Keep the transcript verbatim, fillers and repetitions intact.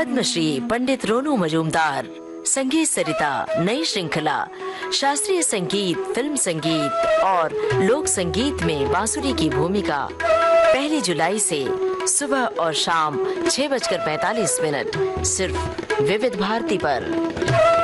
पद्मश्री पंडित रोनू मजूमदार। संगीत सरिता नई श्रृंखला, शास्त्रीय संगीत, फिल्म संगीत और लोक संगीत में बांसुरी की भूमिका। पहली जुलाई से सुबह और शाम छह बजकर पैंतालीस मिनट सिर्फ विविध भारती पर।